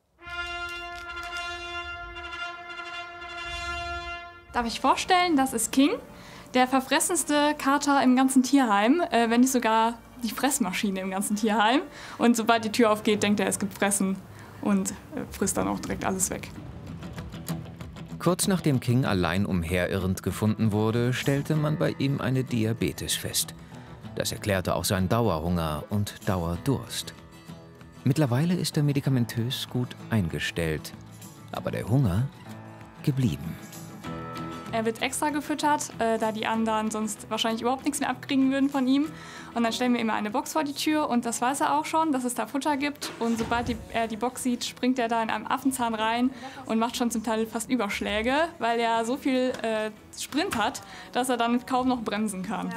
Darf ich vorstellen, das ist King, der verfressenste Kater im ganzen Tierheim, wenn nicht sogar die Fressmaschine im ganzen Tierheim. Und sobald die Tür aufgeht, denkt er, es gibt Fressen und frisst dann auch direkt alles weg. Kurz nachdem King allein umherirrend gefunden wurde, stellte man bei ihm eine Diabetes fest. Das erklärte auch seinen Dauerhunger und Dauerdurst. Mittlerweile ist er medikamentös gut eingestellt, aber der Hunger geblieben. Er wird extra gefüttert, da die anderen sonst wahrscheinlich überhaupt nichts mehr abkriegen würden von ihm. Und dann stellen wir immer eine Box vor die Tür und das weiß er auch schon, dass es da Futter gibt. Und sobald er die Box sieht, springt er da in einem Affenzahn rein und macht schon zum Teil fast Überschläge, weil er so viel Sprint hat, dass er dann kaum noch bremsen kann.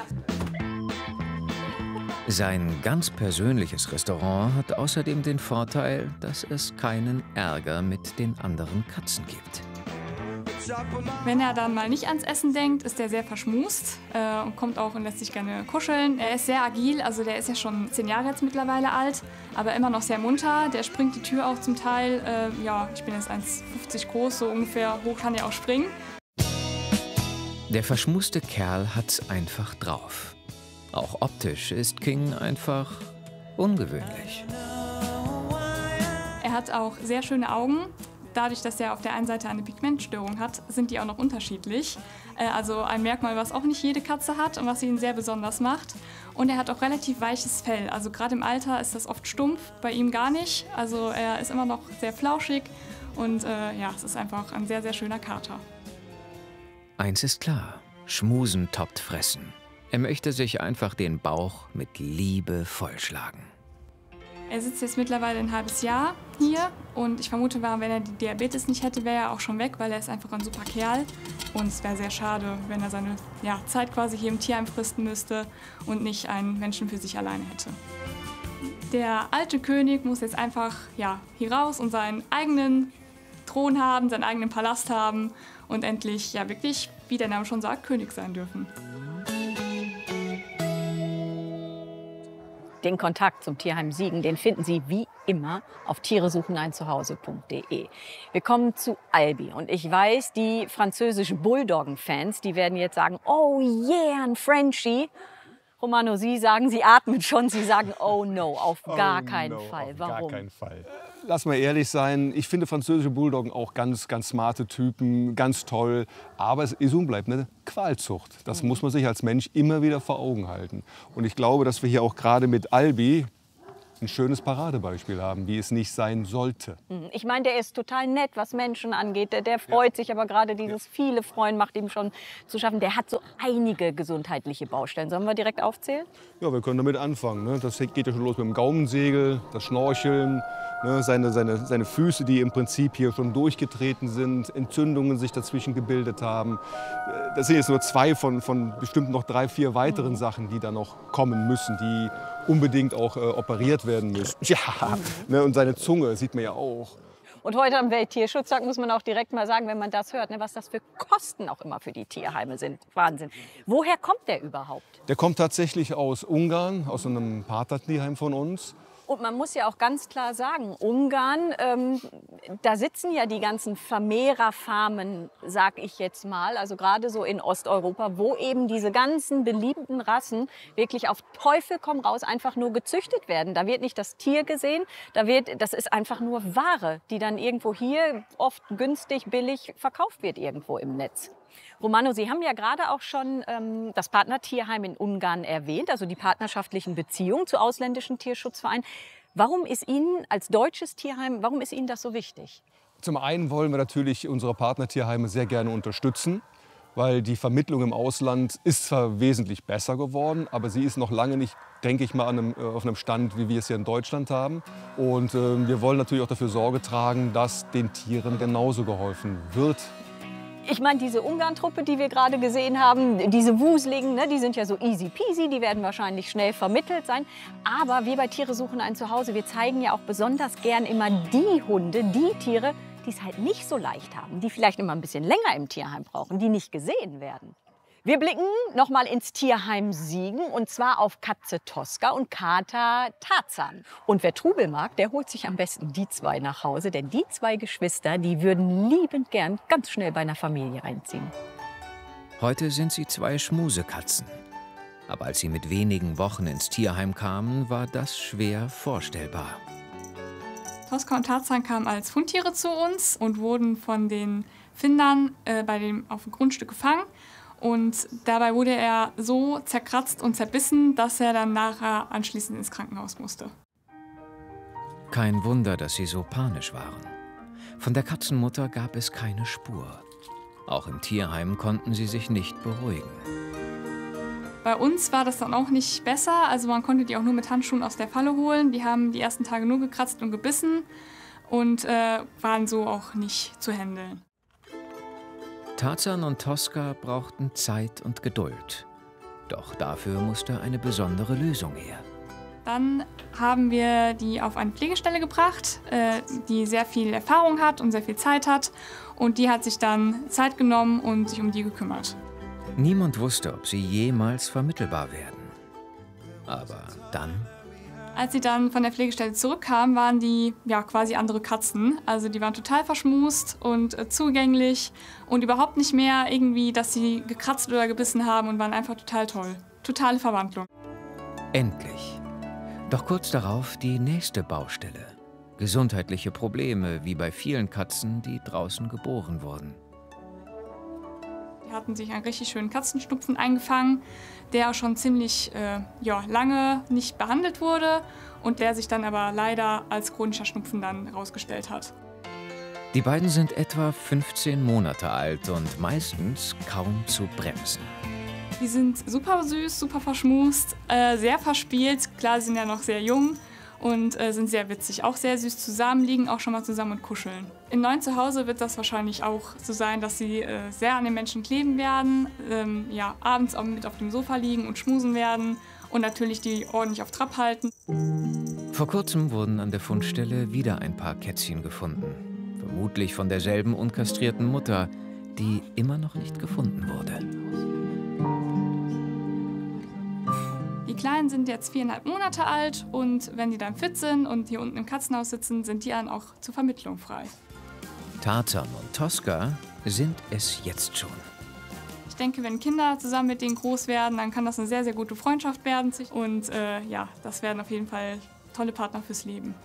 Sein ganz persönliches Restaurant hat außerdem den Vorteil, dass es keinen Ärger mit den anderen Katzen gibt. Wenn er dann mal nicht ans Essen denkt, ist er sehr verschmust und kommt auch und lässt sich gerne kuscheln. Er ist sehr agil, also der ist ja schon 10 Jahre jetzt mittlerweile alt, aber immer noch sehr munter. Der springt die Tür auf zum Teil. Ja, ich bin jetzt 1,50 groß, so ungefähr hoch kann er auch springen. Der verschmuste Kerl hat's einfach drauf. Auch optisch ist King einfach ungewöhnlich. Er hat auch sehr schöne Augen. Dadurch, dass er auf der einen Seite eine Pigmentstörung hat, sind die auch noch unterschiedlich. Also ein Merkmal, was auch nicht jede Katze hat und was ihn sehr besonders macht. Und er hat auch relativ weiches Fell. Also gerade im Alter ist das oft stumpf, bei ihm gar nicht. Also er ist immer noch sehr flauschig und ja, es ist einfach ein sehr, sehr schöner Kater. Eins ist klar, Schmusen toppt Fressen. Er möchte sich einfach den Bauch mit Liebe vollschlagen. Er sitzt jetzt mittlerweile ein halbes Jahr hier und ich vermute mal, wenn er die Diabetes nicht hätte, wäre er auch schon weg, weil er ist einfach ein super Kerl. Und es wäre sehr schade, wenn er seine Zeit quasi hier im Tierheim fristen müsste und nicht einen Menschen für sich alleine hätte. Der alte König muss jetzt einfach hier raus und seinen eigenen Thron haben, seinen eigenen Palast haben und endlich wirklich, wie der Name schon sagt, König sein dürfen. Den Kontakt zum Tierheim Siegen, den finden Sie wie immer auf tieresucheneinzuhause.de. Wir kommen zu Albi und ich weiß, die französischen Bulldoggen-Fans, die werden jetzt sagen, oh yeah, ein Frenchie. Romano, Sie sagen, Sie atmen schon, Sie sagen, oh no, auf gar keinen Fall. Warum? Gar keinen Fall. Lass mal ehrlich sein, ich finde französische Bulldoggen auch ganz, ganz smarte Typen, ganz toll. Aber es ist und bleibt eine Qualzucht. Das muss man sich als Mensch immer wieder vor Augen halten. Und ich glaube, dass wir hier auch gerade mit Albi ein schönes Paradebeispiel haben, wie es nicht sein sollte. Ich meine, der ist total nett, was Menschen angeht. Der freut sich, aber gerade dieses viele Freuen macht ihm schon zu schaffen. Der hat so einige gesundheitliche Baustellen. Sollen wir direkt aufzählen? Ja, wir können damit anfangen. Ne? Das geht ja schon los mit dem Gaumensegel, das Schnorcheln. Ne, seine Füße, die im Prinzip hier schon durchgetreten sind, Entzündungen sich dazwischen gebildet haben. Das sind jetzt nur 2 von bestimmt noch 3, 4 weiteren Sachen, die da noch kommen müssen, die unbedingt auch operiert werden müssen. Ja, ne, und seine Zunge sieht man ja auch. Und heute am Welttierschutztag muss man auch direkt mal sagen, wenn man das hört, ne, was das für Kosten auch immer für die Tierheime sind. Wahnsinn. Woher kommt der überhaupt? Der kommt tatsächlich aus Ungarn, aus einem Partnertierheim von uns. Und man muss ja auch ganz klar sagen, Ungarn, da sitzen ja die ganzen Vermehrerfarmen, sag ich jetzt mal, also gerade so in Osteuropa, wo eben diese ganzen beliebten Rassen wirklich auf Teufel komm raus einfach nur gezüchtet werden. Da wird nicht das Tier gesehen, das ist einfach nur Ware, die dann irgendwo hier oft günstig, billig verkauft wird irgendwo im Netz. Romano, Sie haben ja gerade auch schon das Partnertierheim in Ungarn erwähnt, also die partnerschaftlichen Beziehungen zu ausländischen Tierschutzvereinen. Warum ist Ihnen als deutsches Tierheim, warum ist Ihnen das so wichtig? Zum einen wollen wir natürlich unsere Partnertierheime sehr gerne unterstützen, weil die Vermittlung im Ausland ist zwar wesentlich besser geworden, aber sie ist noch lange nicht, denke ich mal, auf einem Stand, wie wir es hier in Deutschland haben. Und wir wollen natürlich auch dafür Sorge tragen, dass den Tieren genauso geholfen wird. Ich meine, diese Ungarn-Truppe, die wir gerade gesehen haben, diese Wuseligen, ne, die sind ja so easy peasy, die werden wahrscheinlich schnell vermittelt sein. Aber wir bei Tiere suchen ein Zuhause, wir zeigen ja auch besonders gern immer die Hunde, die Tiere, die es halt nicht so leicht haben, die vielleicht immer ein bisschen länger im Tierheim brauchen, die nicht gesehen werden. Wir blicken noch mal ins Tierheim Siegen, und zwar auf Katze Tosca und Kater Tarzan. Und wer Trubel mag, der holt sich am besten die 2 nach Hause, denn die 2 Geschwister, die würden liebend gern ganz schnell bei einer Familie einziehen. Heute sind sie 2 Schmusekatzen. Aber als sie mit wenigen Wochen ins Tierheim kamen, war das schwer vorstellbar. Tosca und Tarzan kamen als Fundtiere zu uns und wurden von den Findern auf dem Grundstück gefangen. Und dabei wurde er so zerkratzt und zerbissen, dass er dann nachher anschließend ins Krankenhaus musste. Kein Wunder, dass sie so panisch waren. Von der Katzenmutter gab es keine Spur. Auch im Tierheim konnten sie sich nicht beruhigen. Bei uns war das dann auch nicht besser. Also man konnte die auch nur mit Handschuhen aus der Falle holen. Die haben die ersten Tage nur gekratzt und gebissen und waren so auch nicht zu handeln. Tarzan und Tosca brauchten Zeit und Geduld. Doch dafür musste eine besondere Lösung her. Dann haben wir die auf eine Pflegestelle gebracht, die sehr viel Erfahrung hat und sehr viel Zeit hat. Und die hat sich dann Zeit genommen und sich um die gekümmert. Niemand wusste, ob sie jemals vermittelbar werden. Aber dann... Als sie dann von der Pflegestelle zurückkamen, waren die ja quasi andere Katzen. Also die waren total verschmust und zugänglich und überhaupt nicht mehr irgendwie, dass sie gekratzt oder gebissen haben, und waren einfach total toll. Totale Verwandlung. Endlich. Doch kurz darauf die nächste Baustelle. Gesundheitliche Probleme, wie bei vielen Katzen, die draußen geboren wurden. Die hatten sich einen richtig schönen Katzenschnupfen eingefangen, der auch schon ziemlich lange nicht behandelt wurde und der sich dann aber leider als chronischer Schnupfen dann herausgestellt hat. Die beiden sind etwa 15 Monate alt und meistens kaum zu bremsen. Die sind super süß, super verschmust, sehr verspielt. Klar, sie sind ja noch sehr jung und sind sehr witzig. Auch sehr süß zusammen, liegen auch schon mal zusammen und kuscheln. Im neuen Zuhause wird das wahrscheinlich auch so sein, dass sie sehr an den Menschen kleben werden, abends auch mit auf dem Sofa liegen und schmusen werden und natürlich die ordentlich auf Trab halten. Vor kurzem wurden an der Fundstelle wieder ein paar Kätzchen gefunden. Vermutlich von derselben unkastrierten Mutter, die immer noch nicht gefunden wurde. Die Kleinen sind jetzt 4,5 Monate alt und wenn die dann fit sind und hier unten im Katzenhaus sitzen, sind die dann auch zur Vermittlung frei. Tarzan und Tosca sind es jetzt schon. Ich denke, wenn Kinder zusammen mit denen groß werden, dann kann das eine sehr, sehr gute Freundschaft werden. Und das werden auf jeden Fall tolle Partner fürs Leben.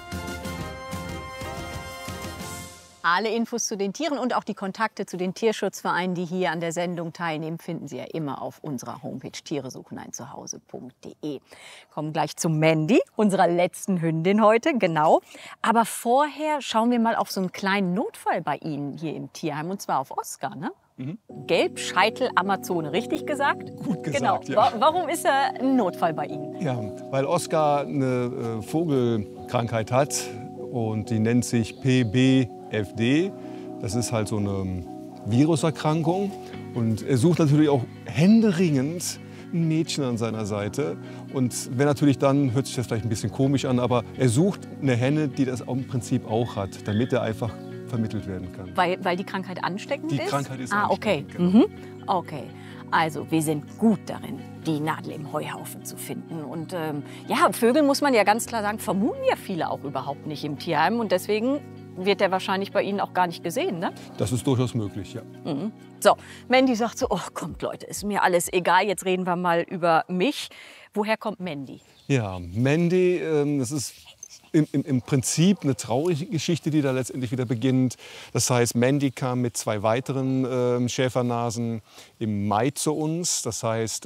Alle Infos zu den Tieren und auch die Kontakte zu den Tierschutzvereinen, die hier an der Sendung teilnehmen, finden Sie ja immer auf unserer Homepage tieresucheneinzuhause.de. Kommen gleich zu Mandy, unserer letzten Hündin heute, genau. Aber vorher schauen wir mal auf so einen kleinen Notfall bei Ihnen hier im Tierheim, und zwar auf Oscar, ne? Mhm. Gelbscheitel-Amazone, richtig gesagt? Gut gesagt, genau. Ja. Warum ist er ein Notfall bei Ihnen? Ja, weil Oscar eine Vogelkrankheit hat. und die nennt sich PBFD. Das ist halt so eine Viruserkrankung. Und er sucht natürlich auch händeringend ein Mädchen an seiner Seite. Und wenn natürlich dann, hört sich das vielleicht ein bisschen komisch an, aber er sucht eine Henne, die das im Prinzip auch hat, damit er einfach vermittelt werden kann. Weil die Krankheit ansteckend ist? Die Krankheit ist ansteckend. Okay. Genau. Okay. Also, wir sind gut darin, die Nadel im Heuhaufen zu finden. Und ja, Vögel, muss man ja ganz klar sagen, vermuten ja viele auch überhaupt nicht im Tierheim. Und deswegen wird der wahrscheinlich bei Ihnen auch gar nicht gesehen, ne? Das ist durchaus möglich, ja. Mhm. So, Mandy sagt so, oh, kommt Leute, ist mir alles egal, jetzt reden wir mal über mich. Woher kommt Mandy? Ja, Mandy, das ist im Prinzip eine traurige Geschichte, die da letztendlich wieder beginnt. Das heißt, Mandy kam mit 2 weiteren Schäfernasen im Mai zu uns. Das heißt,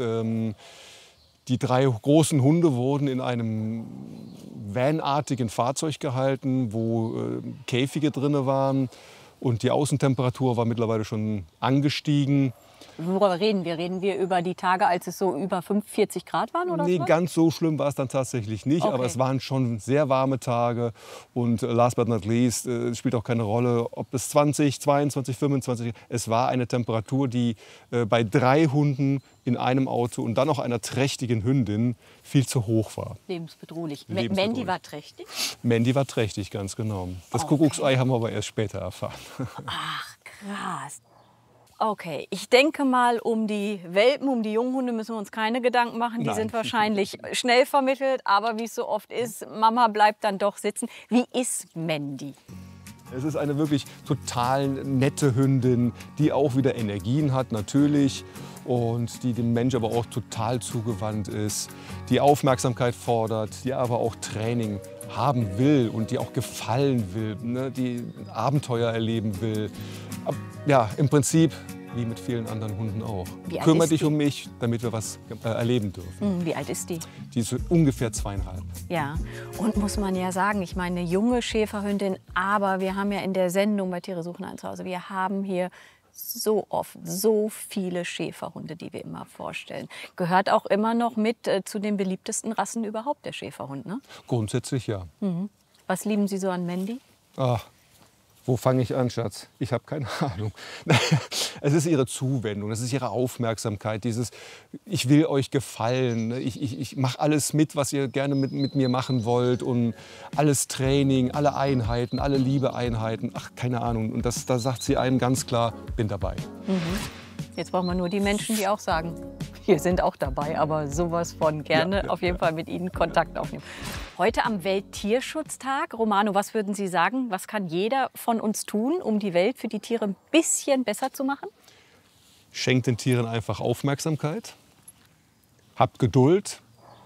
die 3 großen Hunde wurden in einem vanartigen Fahrzeug gehalten, wo Käfige drin waren. Und die Außentemperatur war mittlerweile schon angestiegen. Worüber reden wir? Reden wir über die Tage, als es so über 45 Grad waren? Oder nee, so? Ganz so schlimm war es dann tatsächlich nicht. Okay. Aber es waren schon sehr warme Tage. Und last but not least, spielt auch keine Rolle, ob es 20, 22, 25 es war eine Temperatur, die bei 3 Hunden in einem Auto und dann noch einer trächtigen Hündin viel zu hoch war. Lebensbedrohlich. Mandy war trächtig? Mandy war trächtig, ganz genau. Das Kuckucksei haben wir aber erst später erfahren. Ach, krass. Okay, ich denke mal, um die Welpen, um die Junghunde müssen wir uns keine Gedanken machen. Die sind wahrscheinlich schnell vermittelt, aber wie es so oft ist, Mama bleibt dann doch sitzen. Wie ist Mandy? Es ist eine wirklich total nette Hündin, die auch wieder Energien hat, natürlich. Und die dem Mensch aber auch total zugewandt ist, die Aufmerksamkeit fordert, die aber auch Training haben will und die auch gefallen will, ne? Die Abenteuer erleben will. Ja, im Prinzip wie mit vielen anderen Hunden auch. Kümmere dich um mich, damit wir was erleben dürfen. Wie alt ist die? Die ist ungefähr 2,5. Ja, und muss man ja sagen, ich meine, eine junge Schäferhündin, aber wir haben ja in der Sendung bei Tiere suchen ein Zuhause, wir haben hier so oft so viele Schäferhunde, die wir immer vorstellen. Gehört auch immer noch mit zu den beliebtesten Rassen überhaupt, der Schäferhund, ne? Grundsätzlich ja. Mhm. Was lieben Sie so an Mandy? Ach, wo fange ich an, Schatz? Ich habe keine Ahnung. Es ist ihre Zuwendung, es ist ihre Aufmerksamkeit, dieses ich will euch gefallen, ich mache alles mit, was ihr gerne mit mir machen wollt und alles Training, alle Einheiten, alle Liebeeinheiten, ach, keine Ahnung. Und da sagt sie einem ganz klar, bin dabei. Mhm. Jetzt brauchen wir nur die Menschen, die auch sagen, wir sind auch dabei, aber sowas von gerne auf jeden Fall mit Ihnen Kontakt aufnehmen. Heute am Welttierschutztag. Romano, was würden Sie sagen? Was kann jeder von uns tun, um die Welt für die Tiere ein bisschen besser zu machen? Schenkt den Tieren einfach Aufmerksamkeit, habt Geduld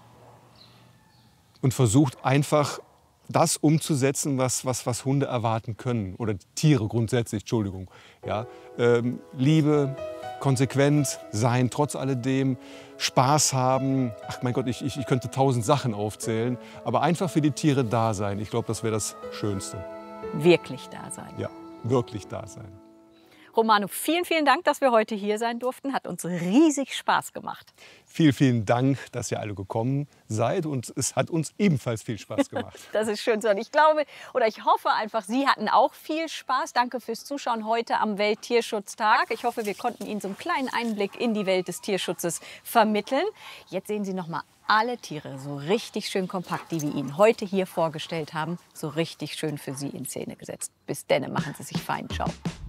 und versucht einfach das umzusetzen, was Hunde erwarten können. Oder Tiere grundsätzlich, Entschuldigung. Ja? Liebe, konsequent sein, trotz alledem, Spaß haben. Ach mein Gott, ich könnte 1000 Sachen aufzählen. Aber einfach für die Tiere da sein. Ich glaube, das wäre das Schönste. Wirklich da sein. Ja, wirklich da sein. Romano, vielen, vielen Dank, dass wir heute hier sein durften. Hat uns riesig Spaß gemacht. Vielen, vielen Dank, dass ihr alle gekommen seid. Und es hat uns ebenfalls viel Spaß gemacht. Das ist schön so. Und ich glaube oder ich hoffe einfach, Sie hatten auch viel Spaß. Danke fürs Zuschauen heute am Welttierschutztag. Ich hoffe, wir konnten Ihnen so einen kleinen Einblick in die Welt des Tierschutzes vermitteln. Jetzt sehen Sie noch mal alle Tiere so richtig schön kompakt, die wir Ihnen heute hier vorgestellt haben, so richtig schön für Sie in Szene gesetzt. Bis denne, machen Sie sich fein. Ciao.